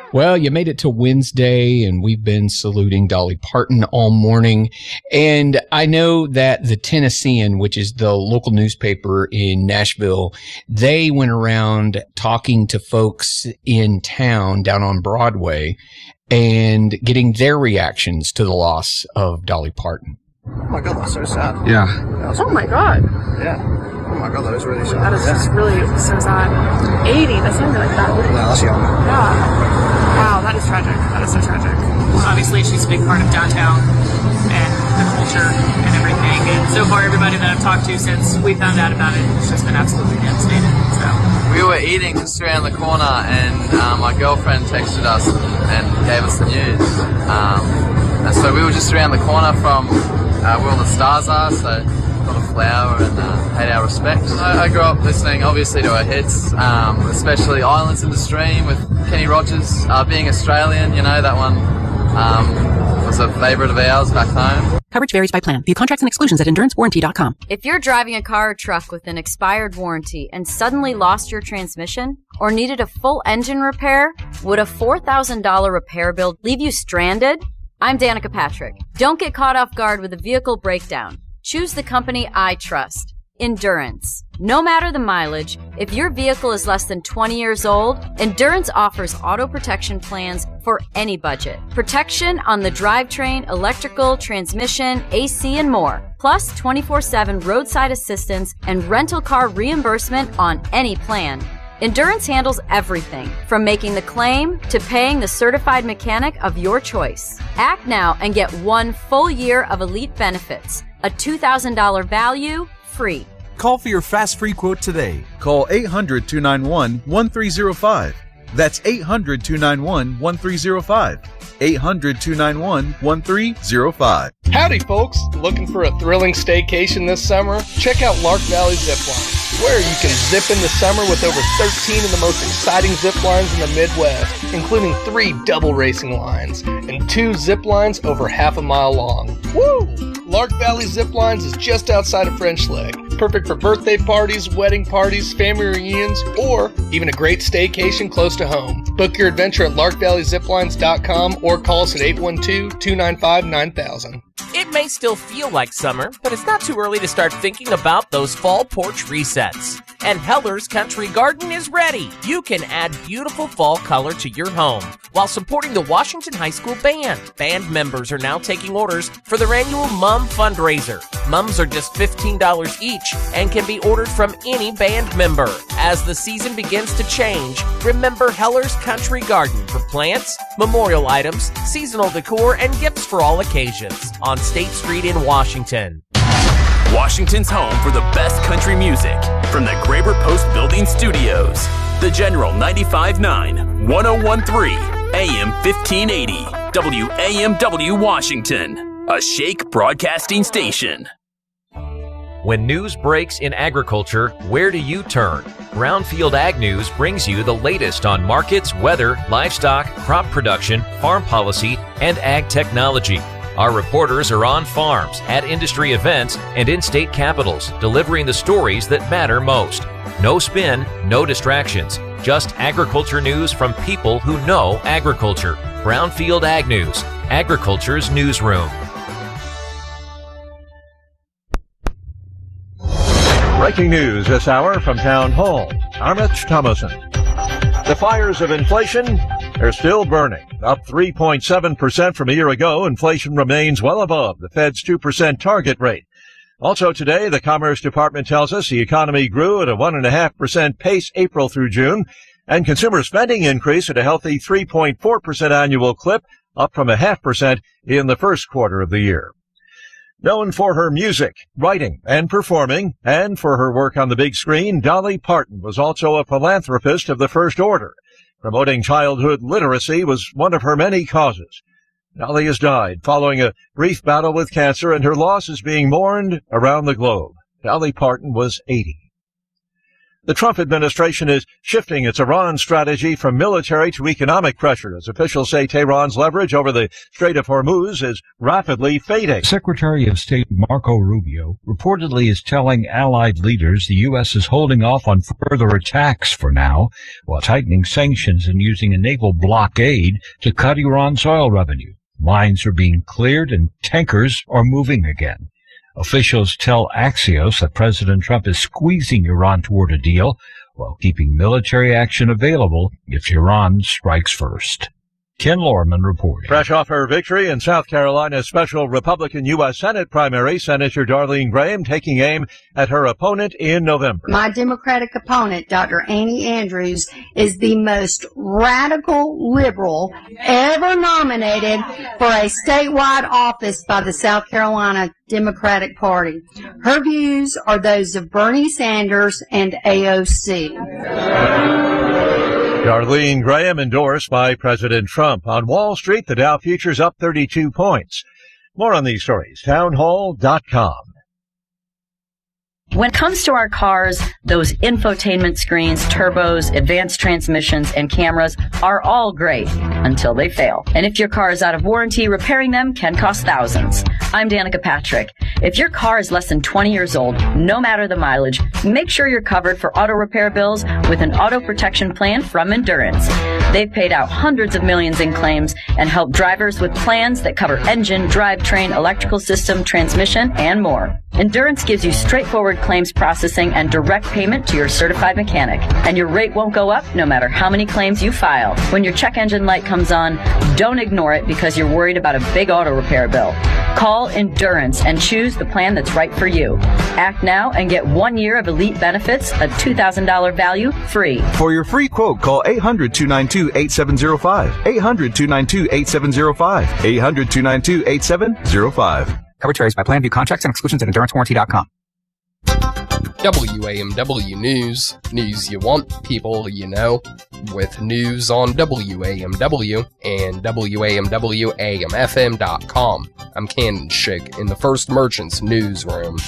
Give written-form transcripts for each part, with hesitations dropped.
Well, you made it to Wednesday, and we've been saluting Dolly Parton all morning. And I know that the Tennessean, which is the local newspaper in Nashville, they went around talking to folks in town down on Broadway and getting their reactions to the loss of Dolly Parton. Oh my God, that's so sad. Yeah. Oh my God. Yeah. Oh my God, that is really sad. That is just really so sad. 80, that's not even like that. No, that's young. Yeah. Wow, that is tragic. That is so tragic. Obviously, she's a big part of downtown and the culture and everything. And so far, everybody that I've talked to since we found out about it has just been absolutely devastated. So we were eating just around the corner, and my girlfriend texted us and gave us the news. And so we were just around the corner from where all the stars are, so got a flower and paid our respects. I grew up listening, obviously, to her hits, especially Islands in the Stream with Kenny Rogers. Being Australian, you know, that one was a favourite of ours back home. Coverage varies by plan. View contracts and exclusions at endurancewarranty.com. If you're driving a car or truck with an expired warranty and suddenly lost your transmission or needed a full engine repair, would a $4,000 repair bill leave you stranded? I'm Danica Patrick. Don't get caught off guard with a vehicle breakdown. Choose the company I trust. Endurance. No matter the mileage, if your vehicle is less than 20 years old, Endurance offers auto protection plans for any budget. Protection on the drivetrain, electrical, transmission, AC, and more. Plus 24/7 roadside assistance and rental car reimbursement on any plan. Endurance handles everything, from making the claim to paying the certified mechanic of your choice. Act now and get 1 full year of elite benefits. A $2,000 value, free. Call for your fast free quote today. Call 800-291-1305. That's 800-291-1305. 800-291-1305. Howdy, folks. Looking for a thrilling staycation this summer? Check out Lark Valley Zip Line, where you can zip in the summer with over 13 of the most exciting zip lines in the Midwest, including 3 double racing lines and 2 zip lines over half a mile long. Woo! Lark Valley Zip Lines is just outside of French Leg. Perfect for birthday parties, wedding parties, family reunions, or even a great staycation close to home. Book your adventure at larkvalleyziplines.com or call us at 812-295-9000. It may still feel like summer, but it's not too early to start thinking about those fall porch resets. And Heller's Country Garden is ready. You can add beautiful fall color to your home while supporting the Washington High School Band. Band members are now taking orders for their annual Mum fundraiser. Mums are just $15 each and can be ordered from any band member. As the season begins to change, remember Heller's Country Garden for plants, memorial items, seasonal decor, and gifts for all occasions on State Street in Washington. Washington's home for the best country music from the Graber Post Building Studios. The General 95.9, 101.3, AM 1580, WAMW Washington, a Shake broadcasting station. When news breaks in agriculture, where do you turn? Brownfield Ag News brings you the latest on markets, weather, livestock, crop production, farm policy, and ag technology. Our reporters are on farms, at industry events, and in state capitals, delivering the stories that matter most. No spin, no distractions, just agriculture news from people who know agriculture. Brownfield Ag News, agriculture's newsroom. Breaking news this hour from Town Hall. I'm Rich Thomason. The fires of inflation are still burning. Up 3.7% from a year ago, inflation remains well above the Fed's 2% target rate. Also today, the Commerce Department tells us the economy grew at a 1.5% pace April through June, and consumer spending increased at a healthy 3.4% annual clip, up from 0.5% in the first quarter of the year. Known for her music, writing, and performing, and for her work on the big screen, Dolly Parton was also a philanthropist of the first order. Promoting childhood literacy was one of her many causes. Dolly has died following a brief battle with cancer, and her loss is being mourned around the globe. Dolly Parton was 80. The Trump administration is shifting its Iran strategy from military to economic pressure as officials say Tehran's leverage over the Strait of Hormuz is rapidly fading. Secretary of State Marco Rubio reportedly is telling allied leaders the U.S. is holding off on further attacks for now, while tightening sanctions and using a naval blockade to cut Iran's oil revenue. Mines are being cleared and tankers are moving again. Officials tell Axios that President Trump is squeezing Iran toward a deal while keeping military action available if Iran strikes first. Ken Lorman reporting. Fresh off her victory in South Carolina's special Republican U.S. Senate primary, Senator Darlene Graham taking aim at her opponent in November. My Democratic opponent, Dr. Annie Andrews, is the most radical liberal ever nominated for a statewide office by the South Carolina Democratic Party. Her views are those of Bernie Sanders and AOC. Darlene Graham endorsed by President Trump. On Wall Street, the Dow futures up 32 points. More on these stories, townhall.com. When it comes to our cars, those infotainment screens, turbos, advanced transmissions, and cameras are all great until they fail. And if your car is out of warranty, repairing them can cost thousands. I'm Danica Patrick. If your car is less than 20 years old, no matter the mileage, make sure you're covered for auto repair bills with an auto protection plan from Endurance. They've paid out hundreds of millions in claims and help drivers with plans that cover engine, drivetrain, electrical system, transmission, and more. Endurance gives you straightforward claims processing and direct payment to your certified mechanic. And your rate won't go up no matter how many claims you file. When your check engine light comes on, don't ignore it because you're worried about a big auto repair bill. Call Endurance and choose the plan that's right for you. Act now and get 1 year of elite benefits, a $2,000 value, free. For your free quote, call 800-292-8705. 800-292-8705. 800-292-8705. Coverage varies by plan. View contracts and exclusions at EnduranceWarranty.com. WAMW News. News you want, people you know. With news on WAMW and WAMWAMFM.com. I'm Cannon Shig in the First Merchants newsroom.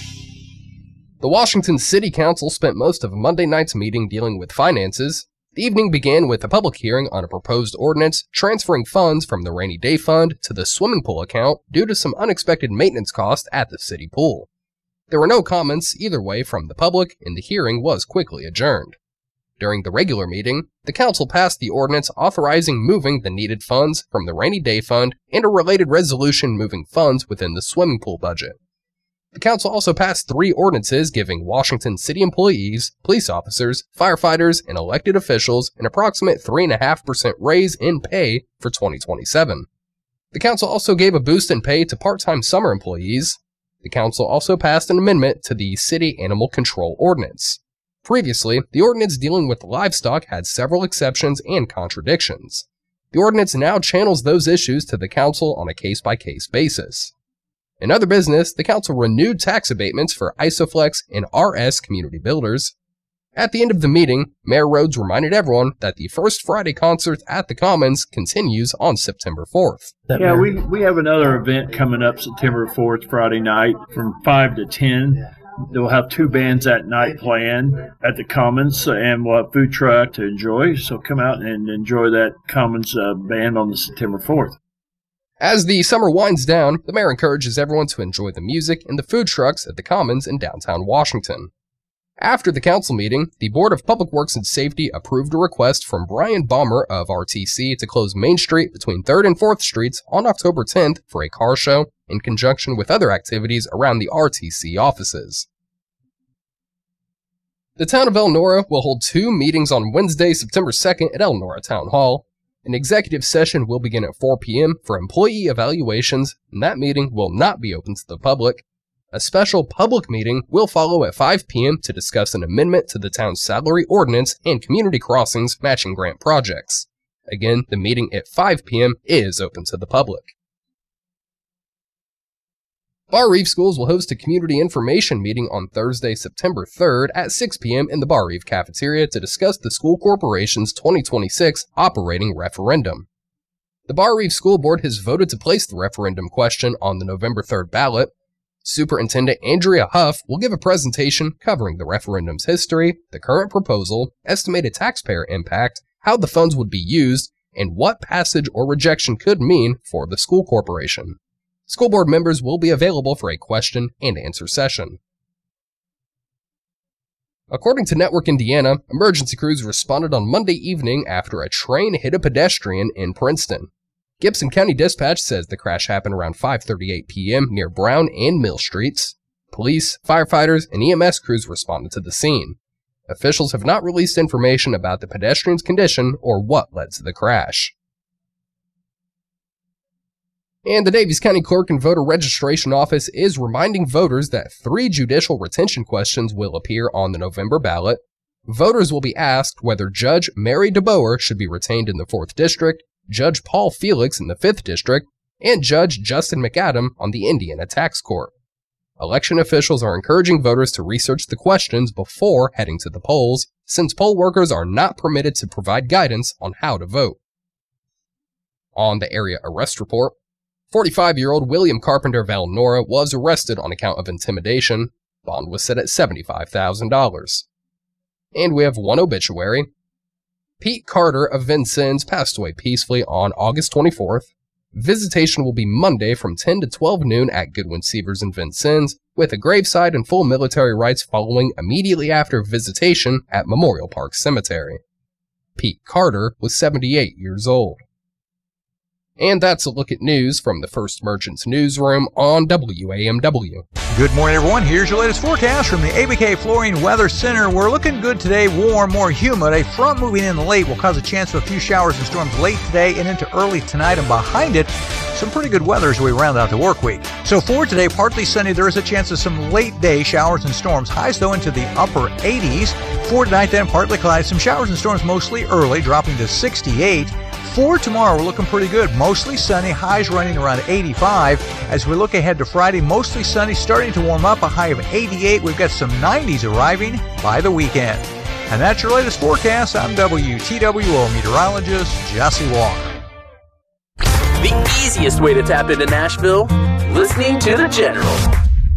The Washington City Council spent most of Monday night's meeting dealing with finances. The evening began with a public hearing on a proposed ordinance transferring funds from the rainy day fund to the swimming pool account due to some unexpected maintenance costs at the city pool. There were no comments either way from the public, and the hearing was quickly adjourned. During the regular meeting, the council passed the ordinance authorizing moving the needed funds from the rainy day fund and a related resolution moving funds within the swimming pool budget. The council also passed 3 ordinances giving Washington City employees, police officers, firefighters, and elected officials an approximate 3.5% raise in pay for 2027. The council also gave a boost in pay to part-time summer employees. The council also passed an amendment to the City Animal Control Ordinance. Previously, the ordinance dealing with livestock had several exceptions and contradictions. The ordinance now channels those issues to the council on a case-by-case basis. In other business, the council renewed tax abatements for Isoflex and RS Community Builders. At the end of the meeting, Mayor Rhodes reminded everyone that the First Friday concert at the Commons continues on September 4th. Yeah, we have another event coming up September 4th, Friday night, from 5 to 10. They'll have 2 bands that night playing at the Commons, and we'll have food truck to enjoy. So come out and enjoy that Commons band on the September 4th. As the summer winds down, the mayor encourages everyone to enjoy the music and the food trucks at the Commons in downtown Washington. After the council meeting, the Board of Public Works and Safety approved a request from Brian Baumer of RTC to close Main Street between 3rd and 4th Streets on October 10th for a car show in conjunction with other activities around the RTC offices. The town of Elnora will hold 2 meetings on Wednesday, September 2nd at Elnora Town Hall. An executive session will begin at 4 p.m. for employee evaluations, and that meeting will not be open to the public. A special public meeting will follow at 5 p.m. to discuss an amendment to the town's salary ordinance and community crossings matching grant projects. Again, the meeting at 5 p.m. is open to the public. Bar Reef Schools will host a community information meeting on Thursday, September 3rd at 6 p.m. in the Bar Reef cafeteria to discuss the school corporation's 2026 operating referendum. The Bar Reef School Board has voted to place the referendum question on the November 3rd ballot. Superintendent Andrea Huff will give a presentation covering the referendum's history, the current proposal, estimated taxpayer impact, how the funds would be used, and what passage or rejection could mean for the school corporation. School board members will be available for a question and answer session. According to Network Indiana, emergency crews responded on Monday evening after a train hit a pedestrian in Princeton. Gibson County Dispatch says the crash happened around 5:38 p.m. near Brown and Mill Streets. Police, firefighters, and EMS crews responded to the scene. Officials have not released information about the pedestrian's condition or what led to the crash. And the Davies County Clerk and Voter Registration Office is reminding voters that 3 judicial retention questions will appear on the November ballot. Voters will be asked whether Judge Mary DeBoer should be retained in the 4th District, Judge Paul Felix in the 5th District, and Judge Justin McAdam on the Indiana Tax Court. Election officials are encouraging voters to research the questions before heading to the polls, since poll workers are not permitted to provide guidance on how to vote. On the area arrest report, 45-year-old William Carpenter of Elnora was arrested on account of intimidation. Bond was set at $75,000. And we have one obituary. Pete Carter of Vincennes passed away peacefully on August 24th. Visitation will be Monday from 10 to 12 noon at Goodwin Sievers in Vincennes, with a graveside and full military rites following immediately after visitation at Memorial Park Cemetery. Pete Carter was 78 years old. And that's a look at news from the First Merchants newsroom on WAMW. Good morning, everyone. Here's your latest forecast from the ABK Flooring Weather Center. We're looking good today, warm, more humid. A front moving in late will cause a chance of a few showers and storms late today and into early tonight, and behind it, some pretty good weather as we round out the work week. So for today, partly sunny, there is a chance of some late day showers and storms. Highs, though, into the upper 80s. For tonight, then, partly cloudy, some showers and storms mostly early, dropping to 68. For tomorrow, we're looking pretty good. Mostly sunny, highs running around 85. As we look ahead to Friday, mostly sunny, starting to warm up, a high of 88. We've got some 90s arriving by the weekend. And that's your latest forecast. I'm WTWO meteorologist Jesse Walker. The easiest way to tap into Nashville, listening to The General.